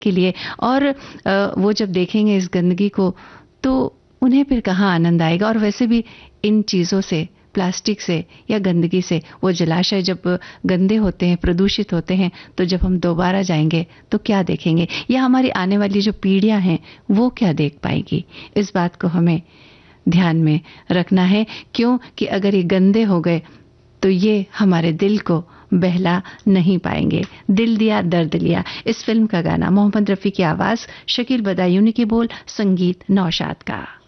के लिए। और वो जब देखेंगे इस गंदगी को तो उन्हें फिर कहाँ आनंद आएगा। और वैसे भी इन चीज़ों से, प्लास्टिक से या गंदगी से, वो जलाशय जब गंदे होते हैं, प्रदूषित होते हैं, तो जब हम दोबारा जाएंगे तो क्या देखेंगे, या हमारी आने वाली जो पीढ़ियां हैं वो क्या देख पाएगी। इस बात को हमें ध्यान में रखना है, क्यों कि अगर ये गंदे हो गए तो ये हमारे दिल को बहला नहीं पाएंगे। दिल दिया दर्द लिया, इस फिल्म का गाना, मोहम्मद रफ़ी की आवाज़, शकील बदायूनी की बोल, संगीत नौशाद का।